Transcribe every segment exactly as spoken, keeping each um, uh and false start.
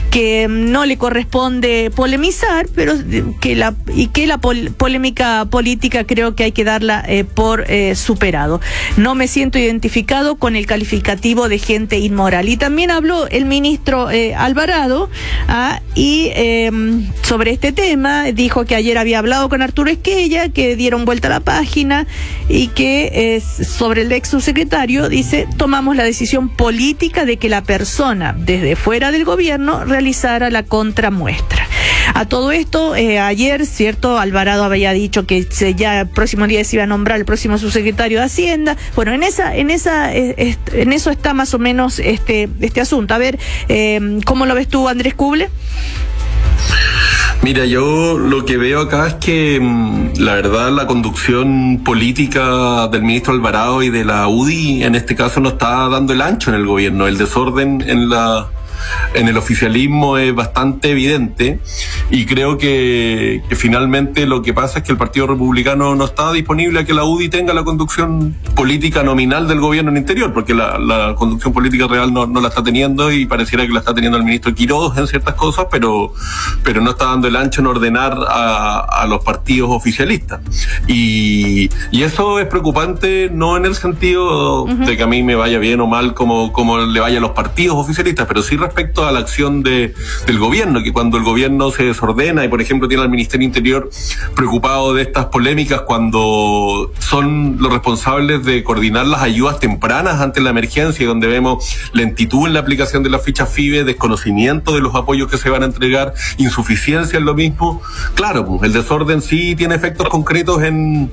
que no le corresponde polemizar, pero que la y que la pol, polémica política creo que hay que darla eh, por eh, superado. No me siento identificado con el calificativo de gente inmoral. Y también habló el ministro eh, Alvarado ah, y eh, sobre este tema dijo que ayer había hablado con Arturo Esquella, que dieron vuelta a la página y que eh, sobre el ex subsecretario dice: tomamos la decisión política de que la persona desde fuera del gobierno realizara la contramuestra. A todo esto, eh, ayer, cierto, Alvarado había dicho que se, ya el próximo día se iba a nombrar el próximo subsecretario de Hacienda. Bueno, en esa, en esa, eh, est, en eso está más o menos este, este asunto. A ver, eh, ¿cómo lo ves tú, Andrés Kuble? Mira, yo lo que veo acá es que la verdad la conducción política del ministro Alvarado y de la U D I en este caso no está dando el ancho en el gobierno. El desorden en la en el oficialismo es bastante evidente y creo que, que finalmente lo que pasa es que el Partido Republicano no está disponible a que la U D I tenga la conducción política nominal del gobierno en interior, porque la, la conducción política real no, no la está teniendo y pareciera que la está teniendo el ministro Quiroz en ciertas cosas, pero, pero no está dando el ancho en ordenar a, a los partidos oficialistas. Y, y eso es preocupante, no en el sentido uh-huh. de que a mí me vaya bien o mal como, como le vaya a los partidos oficialistas, pero sí respecto a la acción de, del gobierno, que cuando el gobierno se desordena y por ejemplo tiene al Ministerio Interior preocupado de estas polémicas cuando son los responsables de coordinar las ayudas tempranas ante la emergencia, donde vemos lentitud en la aplicación de las fichas FIBE, desconocimiento de los apoyos que se van a entregar, insuficiencia en lo mismo. Claro, pues el desorden sí tiene efectos concretos en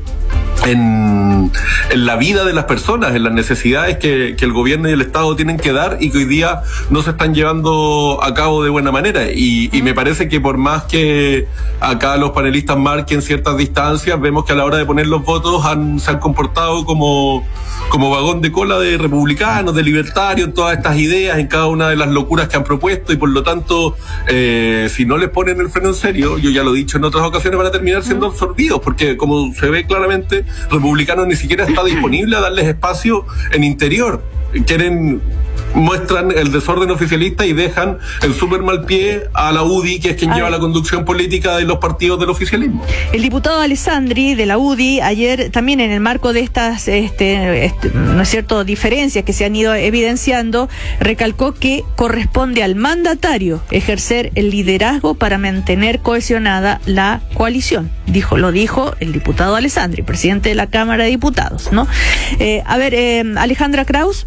En, en la vida de las personas, en las necesidades que, que el gobierno y el Estado tienen que dar y que hoy día no se están llevando a cabo de buena manera. Y, y me parece que por más que acá los panelistas marquen ciertas distancias, vemos que a la hora de poner los votos han, se han comportado como, como vagón de cola de republicanos, de libertarios, en todas estas ideas, en cada una de las locuras que han propuesto, y por lo tanto, eh, si no les ponen el freno en serio, yo ya lo he dicho en otras ocasiones, van a terminar siendo absorbidos, porque como se ve claramente, Republicanos ni siquiera está disponible a darles espacio en interior. Quieren, muestran el desorden oficialista y dejan en súper mal pie a la U D I, que es quien a lleva ver. la conducción política de los partidos del oficialismo. El diputado Alessandri de la U D I ayer también, en el marco de estas este, este, no es cierto, diferencias que se han ido evidenciando, recalcó que corresponde al mandatario ejercer el liderazgo para mantener cohesionada la coalición. Dijo, lo dijo el diputado Alessandri, presidente de la Cámara de Diputados, ¿no? Eh, a ver, eh, Alejandra Kraus.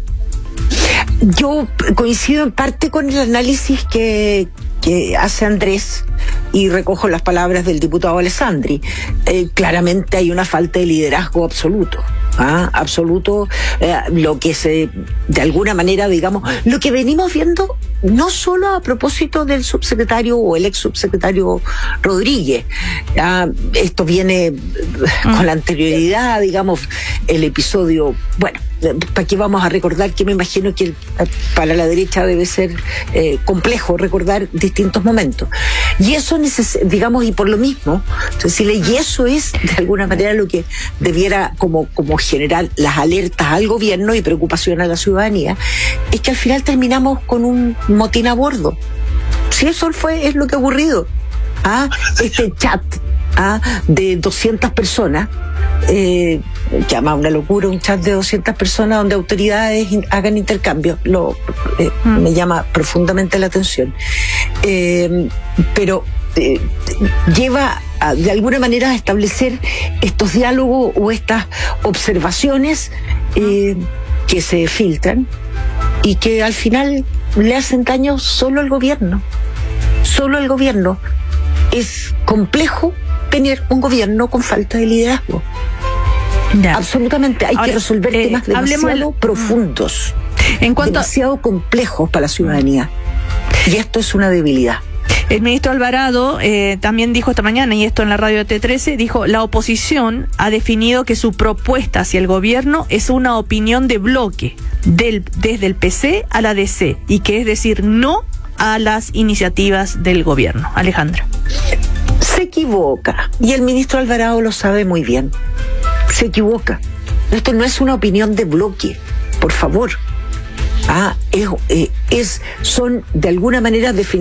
Yo coincido en parte con el análisis que, que hace Andrés y recojo las palabras del diputado Alessandri. Eh, claramente hay una falta de liderazgo absoluto. ¿ah? Absoluto, eh, lo que se, de alguna manera, digamos, lo que venimos viendo, no solo a propósito del subsecretario o el ex subsecretario Rodríguez. Ah, esto viene mm. con la anterioridad, digamos, el episodio, bueno, ¿para qué vamos a recordar? Que me imagino que para la derecha debe ser eh, complejo recordar distintos momentos. Y eso, neces- digamos, y por lo mismo, entonces, y eso es de alguna manera lo que debiera como, como generar las alertas al gobierno y preocupación a la ciudadanía, es que al final terminamos con un motín a bordo. Si eso fue, es lo que ha ocurrido. ¿Ah? Este chat ¿ah? de doscientas personas, eh, llama una locura un chat de doscientas personas donde autoridades in, hagan intercambios, lo, eh, mm. me llama profundamente la atención. Eh, pero eh, lleva a, de alguna manera a establecer estos diálogos o estas observaciones eh, que se filtran y que al final le hacen daño solo al gobierno. Solo al gobierno. Es complejo tener un gobierno con falta de liderazgo. Ya. Absolutamente. Hay Ahora, que resolver eh, temas demasiado el... profundos, en cuanto demasiado a... complejos para la ciudadanía. Y esto es una debilidad. El ministro Alvarado eh, también dijo esta mañana, y esto en la radio T trece, dijo: la oposición ha definido que su propuesta hacia el gobierno es una opinión de bloque, del, desde el P C a la D C, y que es decir no a las iniciativas del gobierno. Alejandra. Se equivoca, y el ministro Alvarado lo sabe muy bien. Se equivoca. Esto no es una opinión de bloque, por favor. Ah, es, eh, es, son de alguna manera definidas.